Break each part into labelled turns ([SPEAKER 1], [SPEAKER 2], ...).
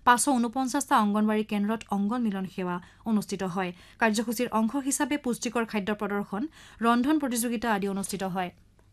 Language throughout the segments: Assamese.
[SPEAKER 1] 549টা অংগনবাড়ী কেন্দ্ৰত অংগন মিলন সেৱা অনুষ্ঠিত হয় কাৰ্যসূচীৰ অংশ হিচাপে পুষ্টিকৰ খাদ্য প্ৰদৰ্শন ৰন্ধন প্ৰতিযোগিতা আদি অনুষ্ঠিত হয়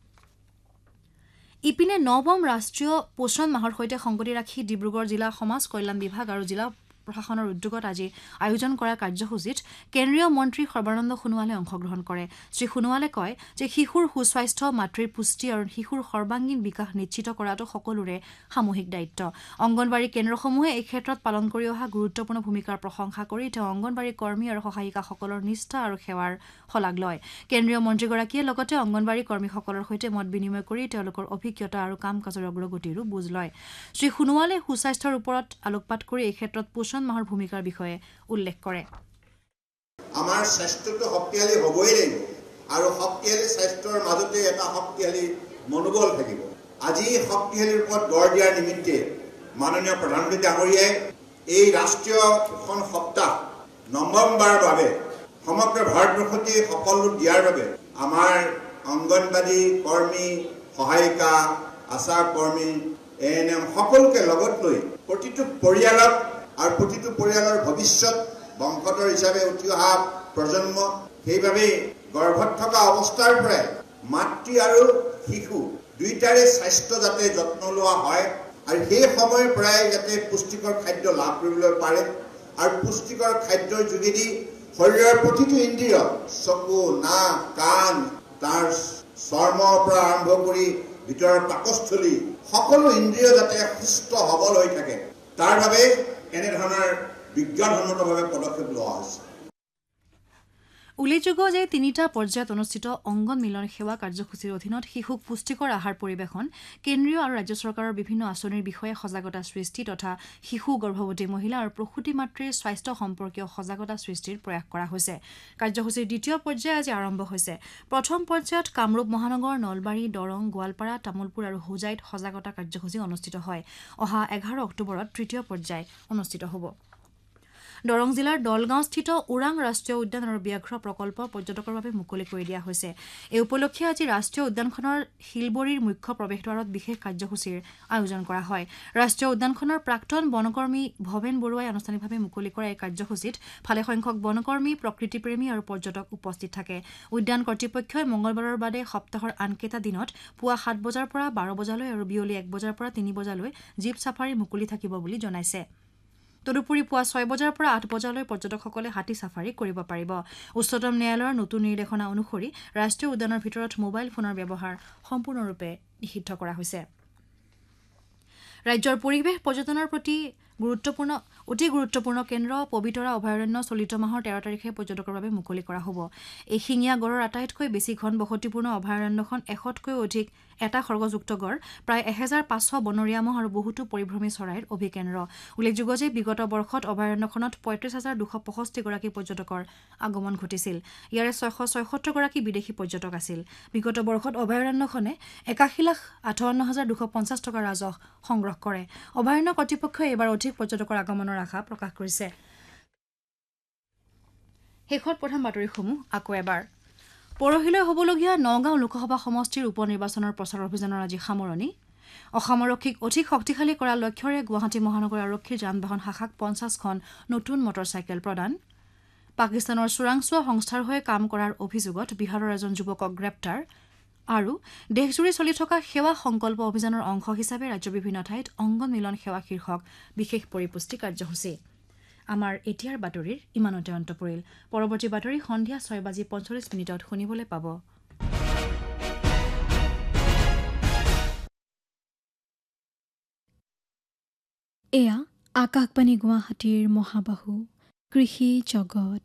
[SPEAKER 1] ইপিনে নৱম ৰাষ্ট্ৰীয় পোষণ মাহৰ সৈতে সংগতি ৰাখি ডিব্ৰুগড় জিলা সমাজ কল্যাণ বিভাগ আৰু জিলা প্ৰশাসনৰ উদ্যোগত আজি আয়োজন কৰা কাৰ্যসূচীত কেন্দ্ৰীয় মন্ত্ৰী সৰ্বানন্দ সোণোৱালে অংশগ্ৰহণ কৰে শ্ৰী সোণোৱালে কয় যে শিশুৰ সুস্বাস্থ্য মাতৃৰ পুষ্টি আৰু শিশুৰ সৰ্বাংগীন বিকাশ নিশ্চিত কৰাটো সকলোৰে সামূহিক দায়িত্ব অংগনবাড়ী কেন্দ্ৰসমূহে এই ক্ষেত্ৰত পালন কৰি অহা গুৰুত্বপূৰ্ণ ভূমিকাৰ প্ৰশংসা কৰি তেওঁ অংগনবাড়ী কৰ্মী আৰু সহায়িকাসকলৰ নিষ্ঠা আৰু সেৱাৰ শলাগ লয় কেন্দ্ৰীয় মন্ত্ৰীগৰাকীয়ে লগতে অংগনবাড়ী কৰ্মীসকলৰ সৈতে মত বিনিময় কৰি তেওঁলোকৰ অভিজ্ঞতা আৰু কাম কাজৰ অগ্ৰগতিৰো বুজ লয় শ্ৰী সোণোৱালে সুস্বাস্থ্যৰ ওপৰত আলোকপাত কৰি এই ক্ষেত্ৰত পোষণ মাহৰ ভূমিকাৰ বিষয়ে উল্লেখ কৰে
[SPEAKER 2] আমাৰ স্বাস্থ্যটো শক্তিশালী হ'বই লাগিব আৰু শক্তিশালী স্বাস্থ্যৰ মাজতে এটা শক্তিশালী মনোবল থাকিব আজি শক্তিশালীৰ ওপৰত গঢ় দিয়াৰ নিমিত্তে মাননীয় প্ৰধানমন্ত্ৰী ডাঙৰীয়াই এই ৰাষ্ট্ৰীয় পোষণ সপ্তাহ নৱমবাৰৰ বাবে সমগ্ৰ ভাৰতবৰ্ষতে সকলো দিয়াৰ বাবে আমাৰ অংগনবাড়ী কৰ্মী সহায়িকা আশা কৰ্মী এএনএম সকলোকে লগত লৈ প্ৰতিটো পৰিয়ালক আৰু প্ৰতিটো পৰিয়ালৰ ভৱিষ্যত বংশধৰ হিচাপে উঠি অহা প্ৰজন্ম সেইবাবে গৰ্ভত থকা অৱস্থাৰ পৰাই মাতৃ আৰু শিশু দুইটাৰে স্বাস্থ্য যাতে যত্ন লোৱা হয় আৰু সেই সময়ৰ পৰাই যাতে পুষ্টিকৰ খাদ্য লাভ কৰিবলৈ পাৰে আৰু পুষ্টিকৰ খাদ্যৰ যোগেদি শৰীৰৰ প্ৰতিটো ইন্দ্ৰিয় চকু নাক কাণ তাৰ চৰ্মৰ পৰা আৰম্ভ কৰি ভিতৰৰ পাকস্থলী সকলো ইন্দ্ৰিয় যাতে সুস্থ সবল হৈ থাকে তাৰ বাবে এনেধৰণৰ বিজ্ঞানসন্মতভাৱে পদক্ষেপ লোৱা হৈছে
[SPEAKER 1] উল্লেখযোগ্য যে 3টা পৰ্যায়ত অনুষ্ঠিত অংগন মিলন সেৱা কাৰ্যসূচীৰ অধীনত শিশুক পুষ্টিকৰ আহাৰ পৰিৱেশন কেন্দ্ৰীয় আৰু ৰাজ্য চৰকাৰৰ বিভিন্ন আঁচনিৰ বিষয়ে সজাগতা সৃষ্টি তথা শিশু গৰ্ভৱতী মহিলা আৰু প্ৰসূতি মাতৃৰ স্বাস্থ্য সম্পৰ্কীয় সজাগতা সৃষ্টিৰ প্ৰয়াস কৰা হৈছে কাৰ্যসূচীৰ দ্বিতীয় পৰ্যায় আজি আৰম্ভ হৈছে প্ৰথম পৰ্যায়ত কামৰূপ মহানগৰ নলবাৰী দৰং গোৱালপাৰা তামুলপুৰ আৰু হোজাইত সজাগতা কাৰ্যসূচী অনুষ্ঠিত হয় অহা 11 অক্টোবৰত তৃতীয় পৰ্যায় অনুষ্ঠিত হ'ব দৰং জিলাৰ দলগাঁওস্থিত ওৰাং ৰাষ্ট্ৰীয় উদ্যান আৰু ব্যাঘ্ৰ প্ৰকল্প পৰ্যটকৰ বাবে মুকলি কৰি দিয়া হৈছে এই উপলক্ষে আজি ৰাষ্ট্ৰীয় উদ্যানখনৰ শিলবৰীৰ মুখ্য প্ৰৱেশদ্বাৰত বিশেষ কাৰ্যসূচীৰ আয়োজন কৰা হয় ৰাষ্ট্ৰীয় উদ্যানখনৰ প্ৰাক্তন বনকৰ্মী ভৱেন বৰুৱাই আনুষ্ঠানিকভাৱে মুকলি কৰা এই কাৰ্যসূচীত ভালেসংখ্যক বনকৰ্মী প্ৰকৃতিপ্ৰেমী আৰু পৰ্যটক উপস্থিত থাকে উদ্যান কৰ্তৃপক্ষই মঙলবাৰৰ বাদে সপ্তাহৰ আনকেইটা দিনত পুৱা 7 বজাৰ পৰা 12 বজালৈ আৰু বিয়লি 1 বজাৰ পৰা 3 বজালৈ জীপ ছাফাৰী মুকলি থাকিব বুলি জনাইছে তদুপৰি পুৱা 6 বজাৰ পৰা 8 বজালৈ পৰ্যটকসকলে হাতী ছাফাৰী কৰিব পাৰিব উচ্চতম ন্যায়ালয়ৰ নতুন নিৰ্দেশনা অনুসৰি ৰাষ্ট্ৰীয় উদ্যানৰ ভিতৰত মোবাইল ফোনৰ ব্যৱহাৰ সম্পূৰ্ণৰূপে নিষিদ্ধ কৰা হৈছে ৰাজ্যৰ পৰিৱেশ পৰ্যটনৰ প্ৰতি অতি গুৰুত্বপূৰ্ণ কেন্দ্ৰ পবিতৰা অভয়াৰণ্য চলিত মাহৰ 13 তাৰিখে পৰ্যটকৰ বাবে মুকলি কৰা হ'ব এই শিঙীয়া গড়ৰ আটাইতকৈ বেছি ঘন বসতিপূৰ্ণ অভয়াৰণ্যখন 100তকৈ অধিক এটা খৰ্গযুক্ত গড় প্ৰায় 1500 বনৰীয়া মহ আৰু বহুতো পৰিভ্ৰমী চৰাইৰ অভিকেন্দ্ৰ উল্লেখযোগ্য যে বিগত বৰ্ষত অভয়াৰণ্যখনত 35265 গৰাকী পৰ্যটকৰ আগমন ঘটিছিল ইয়াৰে 676 গৰাকী বিদেশী পৰ্যটক আছিল বিগত বৰ্ষত অভয়াৰণ্যখনে 81,58,250 টকা ৰাজহ সংগ্ৰহ কৰে অভয়াৰণ্য কৰ্তৃপক্ষই এবাৰ অধিক পৰ্যটকৰ আগমনৰ আশা প্ৰকাশ কৰিছে শেষত প্ৰধান বাতৰিসমূহ আকৌ এবাৰ পৰহিলৈ হ'বলগীয়া নগাঁও লোকসভা সমষ্টিৰ উপনিৰ্বাচনৰ প্ৰচাৰ অভিযানৰ আজি সামৰণি অসম আৰক্ষীক অধিক শক্তিশালী কৰাৰ লক্ষ্যৰে গুৱাহাটী মহানগৰ আৰক্ষীৰ যান-বাহন শাখাক 50খন নতুন মটৰচাইকেল প্ৰদান পাকিস্তানৰ চোৰাংচোৱা সংস্থাৰ হৈ কাম কৰাৰ অভিযোগত বিহাৰৰ এজন যুৱকক গ্ৰেপ্তাৰ আৰু দেশজুৰি চলি থকা সেৱা সংকল্প অভিযানৰ অংশ হিচাপে ৰাজ্যৰ বিভিন্ন ঠাইত অংগন মিলন সেৱা শীৰ্ষক বিশেষ পৰিপুষ্টি কাৰ্যসূচী আমাৰ এতিয়াৰ বাতৰিৰ ইমানতে অন্ত পৰিল পৰৱৰ্তী বাতৰি সন্ধিয়া 6:45 শুনিবলৈ পাব
[SPEAKER 3] এয়া আকাশবাণী গুৱাহাটীৰ মহাবাহু কৃষি জগত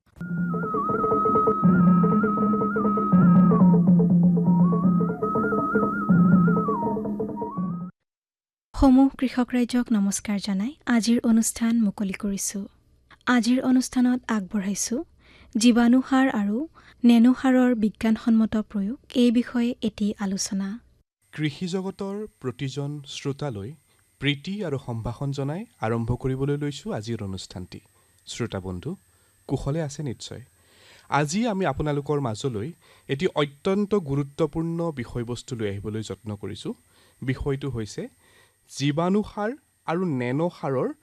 [SPEAKER 3] সমূহ কৃষক ৰাইজক নমস্কাৰ জনাই আজিৰ অনুষ্ঠান মুকলি কৰিছোঁ আজিৰ অনুষ্ঠানত আগবঢ়াইছোঁ জীৱাণু সাৰ আৰু নেনো সাৰৰ বিজ্ঞানসন্মত প্ৰয়োগ এই বিষয়ে এটি আলোচনা
[SPEAKER 4] কৃষি জগতৰ প্ৰতিজন শ্ৰোতালৈ প্ৰীতি আৰু সম্ভাষণ জনাই আৰম্ভ কৰিবলৈ লৈছোঁ আজিৰ অনুষ্ঠানটি শ্ৰোতা বন্ধু কুশলে আছে নিশ্চয় আজি আমি আপোনালোকৰ মাজলৈ এটি অত্যন্ত গুৰুত্বপূৰ্ণ বিষয়বস্তু লৈ আহিবলৈ যত্ন কৰিছোঁ বিষয়টো হৈছে জীৱাণু সাৰ আৰু নেনো সাৰৰ